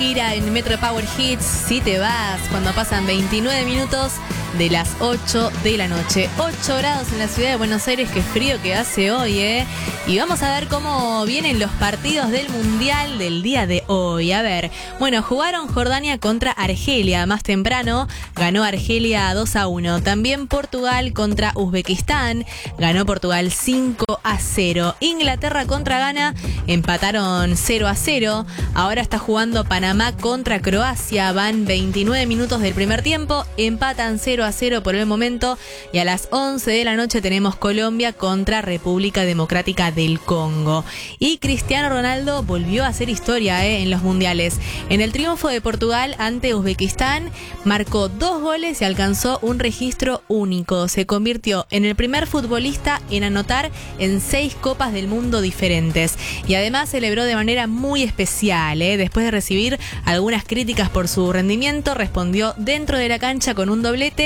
Ira en Metro Power Hits, Si te vas, cuando pasan 29 minutos de las 8 de la noche. 8 grados en la ciudad de Buenos Aires, qué frío que hace hoy, ¿eh? Y vamos a ver cómo vienen los partidos del Mundial del día de hoy. A ver, bueno, jugaron Jordania contra Argelia. Más temprano ganó Argelia 2-1. También Portugal contra Uzbekistán. Ganó Portugal 5-0. Inglaterra contra Ghana empataron 0-0. Ahora está jugando Panamá contra Croacia. Van 29 minutos del primer tiempo. Empatan 0-0 por el momento. Y a las 11 de la noche tenemos Colombia contra República Democrática del Congo. Y Cristiano Ronaldo volvió a hacer historia en los mundiales. En el triunfo de Portugal ante Uzbekistán marcó 2 goles y alcanzó un registro único. Se convirtió en el primer futbolista en anotar en 6 Copas del Mundo diferentes. Y además celebró de manera muy especial. Después de recibir algunas críticas por su rendimiento, respondió dentro de la cancha con un doblete